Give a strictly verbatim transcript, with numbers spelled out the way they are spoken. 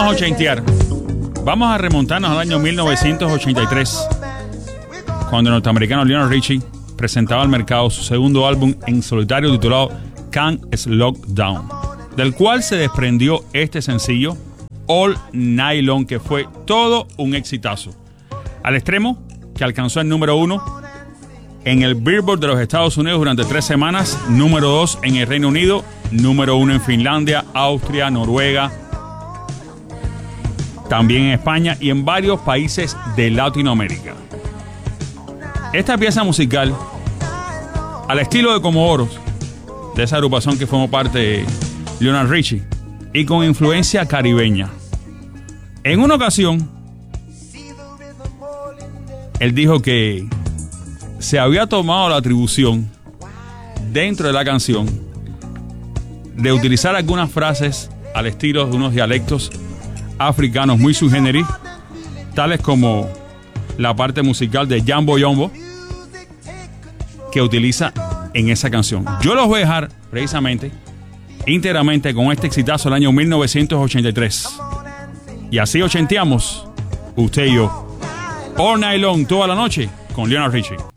a ochentear. Vamos a remontarnos al año mil novecientos ochenta y tres, cuando el norteamericano Lionel Richie presentaba al mercado su segundo álbum en solitario titulado Can't Slow Down, del cual se desprendió este sencillo All Night Long, que fue todo un exitazo, al extremo que alcanzó el número uno en el Billboard de los Estados Unidos durante tres semanas, número dos en el Reino Unido, número uno en Finlandia, Austria, Noruega, también en España y en varios países de Latinoamérica. Esta pieza musical, al estilo de Comodoros, de esa agrupación que formó parte de Lionel Richie, y con influencia caribeña. En una ocasión, él dijo que se había tomado la atribución dentro de la canción de utilizar algunas frases al estilo de unos dialectos africanos muy sui generis, tales como la parte musical de Jambo Yombo que utiliza en esa canción. Yo los voy a dejar precisamente íntegramente con este exitazo del año mil novecientos ochenta y tres. Y así ochenteamos usted y yo. All Night Long, toda la noche, con Lionel Richie.